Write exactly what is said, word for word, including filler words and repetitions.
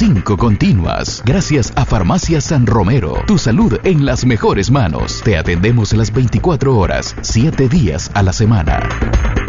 cinco continuas. Gracias a Farmacia San Romero. Tu salud en las mejores manos. Te atendemos las veinticuatro horas, siete días a la semana.